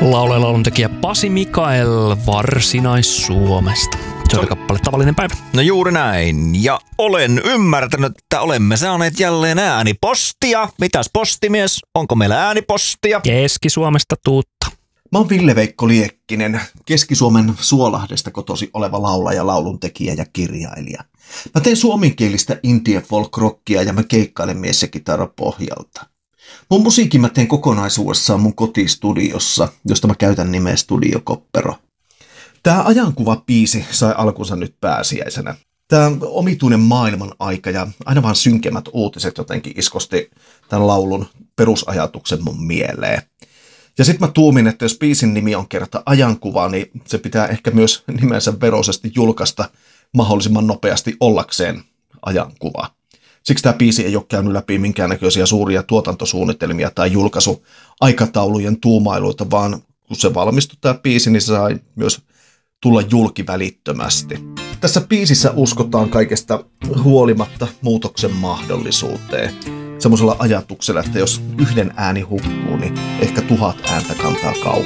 Lauluntekijä Pasi Mikael Varsinais-Suomesta. Se oli kappale Tavallinen päivä. No juuri näin. Ja olen ymmärtänyt, että olemme saaneet jälleen äänipostia. Mitäs postimies? Onko meillä äänipostia? Keski-Suomesta tuutta. Mä oon Ville-Veikko Liekkinen, Keski-Suomen Suolahdesta kotosi oleva laulaja, lauluntekijä ja kirjailija. Mä teen suomenkielistä indie folk rockia ja mä keikkailen mies- ja kitarapohjalta. Mun musiikin mä teen kokonaisuudessaan mun kotistudiossa, josta mä käytän nimeä Studio Koppero. Tää ajankuva-biisi sai alkunsa nyt pääsiäisenä. Tää omituinen maailman aika ja aina vaan synkemmät uutiset jotenkin iskosti tämän laulun perusajatuksen mun mieleen. Ja sit mä tuumin, että jos biisin nimi on kerta ajankuva, niin se pitää ehkä myös nimensä veroisesti julkaista mahdollisimman nopeasti ollakseen ajankuva. Siksi tämä biisi ei ole käynyt läpi minkäännäköisiä suuria tuotantosuunnitelmia tai julkaisuaikataulujen tuumailuita, vaan kun se valmistui tämä biisi, niin se sai myös tulla julki välittömästi. Tässä biisissä uskotaan kaikesta huolimatta muutoksen mahdollisuuteen. Semmoisella ajatuksella, että jos yhden ääni hukkuu, niin ehkä 1000 ääntä kantaa kauan.